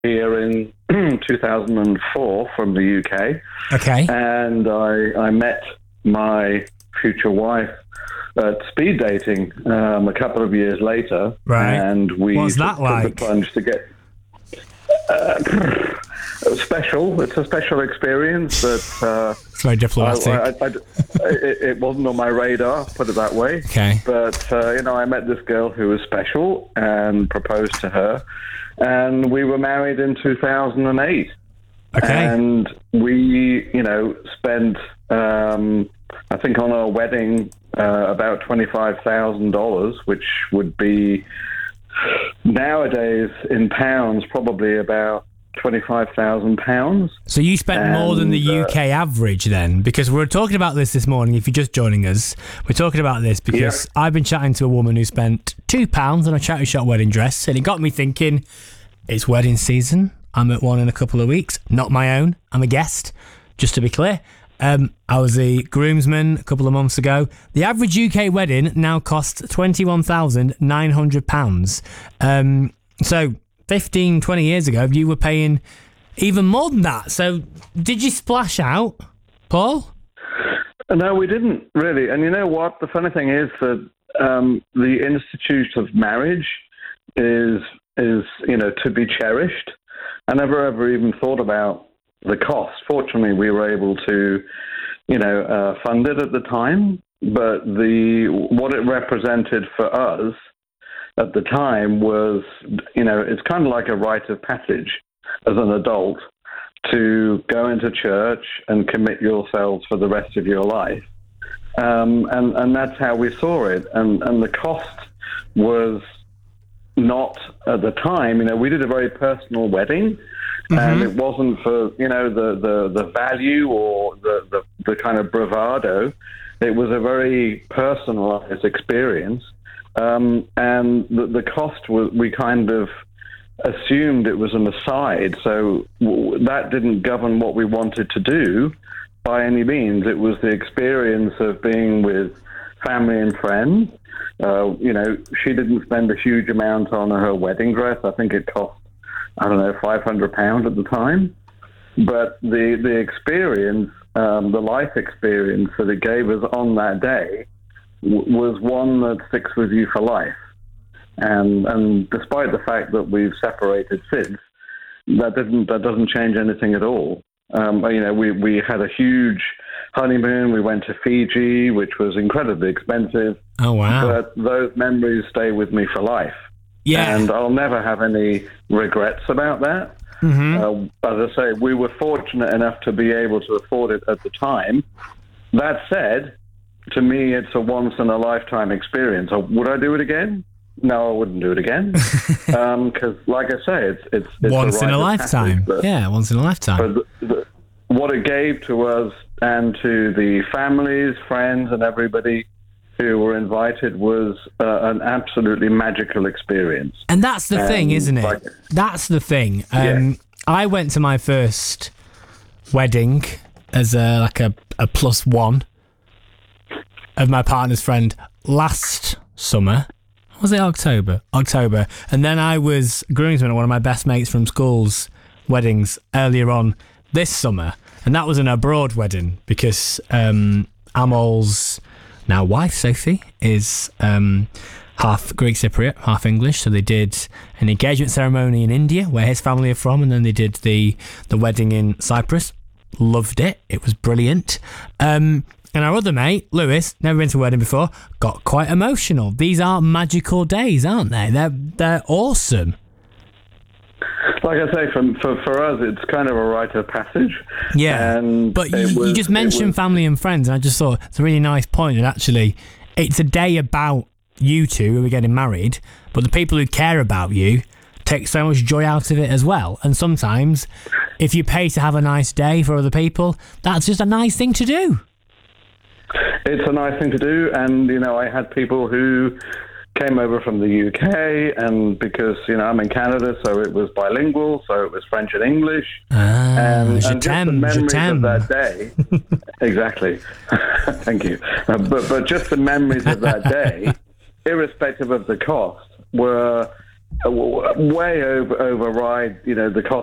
here in 2004 from the UK. Okay. And I met my future wife at speed dating a couple of years later. Right. And we What's that took like? the plunge to get... special. It's a special experience that... It's very diplomatic. It wasn't on my radar, put it that way. Okay. But, I met this girl who was special and proposed to her. And we were married in 2008. Okay. And we, spent, I think on our wedding, about $25,000, which would be nowadays in pounds, probably about £25,000. So you spent more than the UK average then? Because we're talking about this morning, if you're just joining us. We're talking about this because I've been chatting to a woman who spent £2 on a charity shop wedding dress, and it got me thinking, it's wedding season. I'm at one in a couple of weeks. Not my own. I'm a guest, just to be clear. I was a groomsman a couple of months ago. The average UK wedding now costs £21,900. So 15, 20 years ago, you were paying even more than that. So did you splash out, Paul? No, we didn't really. And you know what? The funny thing is that the institute of marriage is to be cherished. I never ever even thought about the cost. Fortunately, we were able to, fund it at the time. But what it represented for us at the time was, it's kind of like a rite of passage as an adult to go into church and commit yourselves for the rest of your life. And that's how we saw it. And the cost was not at the time, we did a very personal wedding. And it wasn't for, the value or the kind of bravado. It was a very personalized experience. And the cost was, we kind of assumed it was an aside. So that didn't govern what we wanted to do by any means. It was the experience of being with family and friends. She didn't spend a huge amount on her wedding dress. I think it cost, £500 at the time. But the experience, the life experience that it gave us on that day was one that sticks with you for life. And despite the fact that we've separated since, that doesn't change anything at all. We had a huge honeymoon. We went to Fiji, which was incredibly expensive. Oh, wow. But those memories stay with me for life. Yeah. And I'll never have any regrets about that. As I say, we were fortunate enough to be able to afford it at the time. That said, to me, it's a once-in-a-lifetime experience. Would I do it again? No, I wouldn't do it again. Because, like I say, it's once in a lifetime. Once in a lifetime. But what it gave to us and to the families, friends, and everybody who were invited was an absolutely magical experience. And that's the thing, isn't it? That's the thing. I went to my first wedding as a plus one of my partner's friend last summer. Was it October? October. And then I was groomsman at one of my best mates from school's weddings earlier on this summer. And that was an abroad wedding because Amol's now wife, Sophie, is half Greek Cypriot, half English. So they did an engagement ceremony in India, where his family are from, and then they did the wedding in Cyprus. Loved it. It was brilliant. And our other mate, Lewis, never been to a wedding before, got quite emotional. These are magical days, aren't they? They're awesome. Like I say, for us, it's kind of a rite of passage. Yeah, but you just mentioned family and friends, and I just thought it's a really nice point. And actually, it's a day about you two who are getting married, but the people who care about you take so much joy out of it as well. And sometimes, if you pay to have a nice day for other people, that's just a nice thing to do. It's a nice thing to do, and I had people who came over from the UK, and because I'm in Canada, so it was bilingual, so it was French and English, and just the memories of that day. Exactly. Thank you. But just the memories of that day, irrespective of the cost, were way override, the cost